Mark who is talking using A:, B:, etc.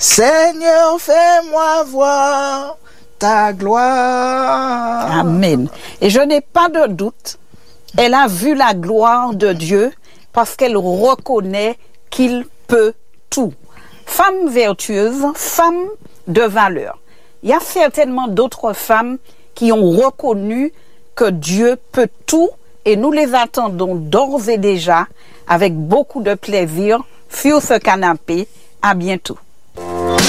A: Seigneur, fais-moi voir ta gloire.
B: Amen. Et je n'ai pas de doute, elle a vu la gloire de Dieu parce qu'elle reconnaît qu'il peut tout. Femme vertueuse, femme de valeur. Il y a certainement d'autres femmes qui ont reconnu que Dieu peut tout et nous les attendons d'ores et déjà avec beaucoup de plaisir sur ce canapé. À bientôt.